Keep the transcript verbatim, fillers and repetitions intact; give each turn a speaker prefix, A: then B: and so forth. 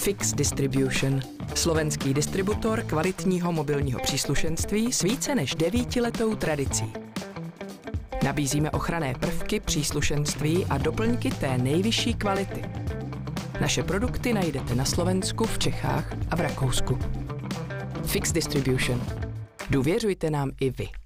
A: Fix Distribution. Slovenský distributor kvalitního mobilního příslušenství s více než devítiletou tradicí. Nabízíme ochranné prvky, příslušenství a doplňky té nejvyšší kvality. Naše produkty najdete na Slovensku, v Čechách a v Rakousku. Fix Distribution. Důvěřujte nám i vy.